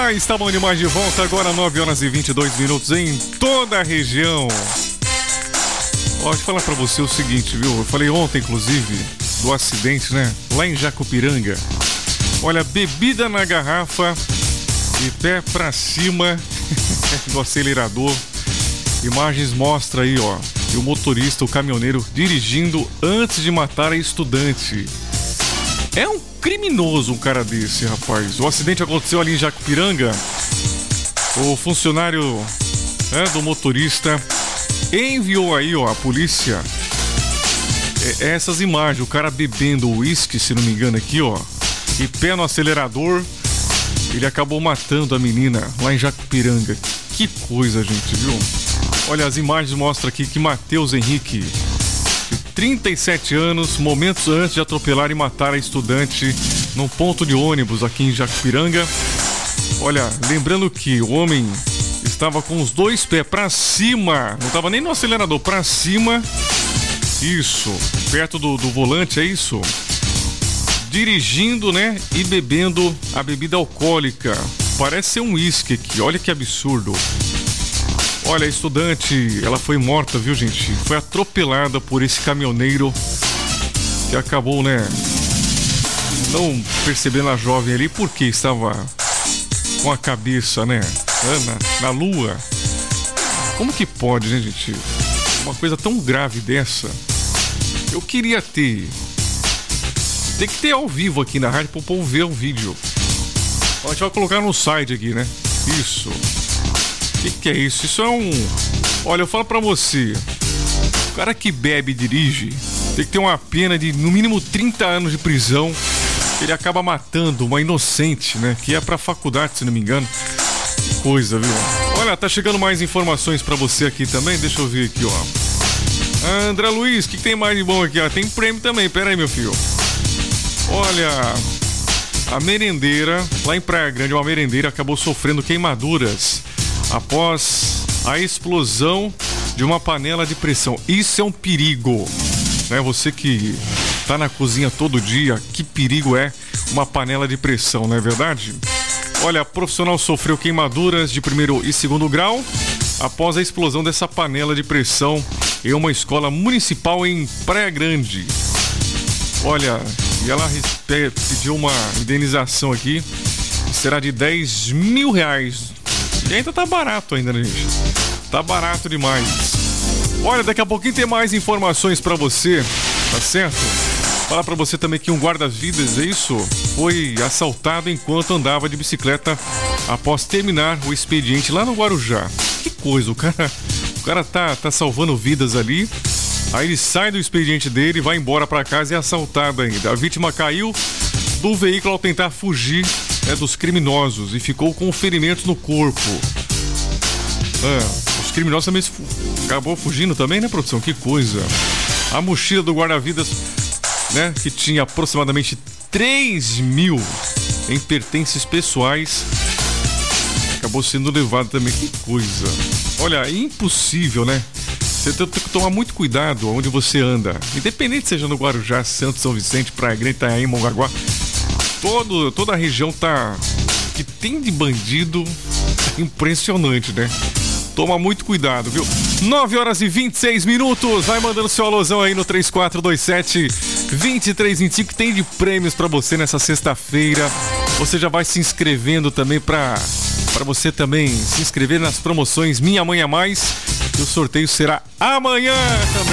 Tá bom demais de volta agora, 9 horas e 22 minutos em toda a região. Ó, deixa eu falar pra você o seguinte, viu? Eu falei ontem, inclusive, do acidente, né? Lá em Jacupiranga. Olha, bebida na garrafa e pé pra cima do acelerador. Imagens mostram aí, ó, que o motorista, o caminhoneiro, dirigindo antes de matar a estudante. É um criminoso um cara desse, rapaz. O acidente aconteceu ali em Jacupiranga. O funcionário do motorista enviou aí, ó, a polícia essas imagens. O cara bebendo uísque, se não me engano aqui, ó, e pé no acelerador. Ele acabou matando a menina lá em Jacupiranga. Que coisa, gente, viu? Olha, as imagens mostram aqui que Matheus Henrique, de 37 anos, momentos antes de atropelar e matar a estudante num ponto de ônibus aqui em Jacupiranga. Olha, lembrando que o homem estava com os dois pés pra cima, não estava nem no acelerador, pra cima. Isso, perto do volante, é isso? Dirigindo, né? E bebendo a bebida alcoólica. Parece ser um uísque aqui, olha que absurdo. Olha, a estudante, ela foi morta, viu, gente? Foi atropelada por esse caminhoneiro que acabou, né, não percebendo a jovem ali porque estava com a cabeça, né, na lua. Como que pode, né, gente? Uma coisa tão grave dessa. Eu queria ter. Tem que ter ao vivo aqui na rádio para o povo ver o vídeo. A gente vai colocar no site aqui, né? Isso. O que é isso? Isso é um... Olha, eu falo pra você, o cara que bebe e dirige tem que ter uma pena de no mínimo 30 anos de prisão. Ele acaba matando uma inocente, né? Que é pra faculdade, se não me engano. Que coisa, viu? Olha, tá chegando mais informações pra você aqui também. Deixa eu ver aqui, ó. André Luiz, o que tem mais de bom aqui? Ó, tem prêmio também, pera aí, meu filho. Olha, a merendeira, lá em Praia Grande, uma merendeira acabou sofrendo queimaduras após a explosão de uma panela de pressão. Isso é um perigo, né? Você que tá na cozinha todo dia, que perigo é uma panela de pressão, não é verdade? Olha, a profissional sofreu queimaduras de 1º e 2º grau após a explosão dessa panela de pressão em uma escola municipal em Praia Grande. Olha, e ela pediu uma indenização aqui, que será de R$10 mil. E ainda tá barato ainda, né, gente? Tá barato demais. Olha, daqui a pouquinho tem mais informações pra você, tá certo? Falar pra você também que um guarda-vidas, é isso? Foi assaltado enquanto andava de bicicleta após terminar o expediente lá no Guarujá. Que coisa, o cara tá salvando vidas ali. Aí ele sai do expediente dele, vai embora pra casa e é assaltado ainda. A vítima caiu do veículo ao tentar fugir, né, dos criminosos e ficou com ferimentos no corpo. Os criminosos também acabou fugindo também, né, produção? Que coisa. A mochila do guarda-vidas, né, que tinha aproximadamente 3 mil em pertences pessoais, acabou sendo levado também. Que coisa. Olha, é impossível, né? Você tem que tomar muito cuidado onde você anda. Independente seja no Guarujá, Santos, São Vicente, Praia Grande, Itanhaém, Mongaguá. Toda a região tá... que tem de bandido impressionante, né? Toma muito cuidado, viu? 9 horas e 26 minutos. Vai mandando seu alusão aí no 3427-2325, que tem de prêmios pra você nessa sexta-feira. Você já vai se inscrevendo também pra você também se inscrever nas promoções Minha Mãe a Mais. E o sorteio será amanhã também.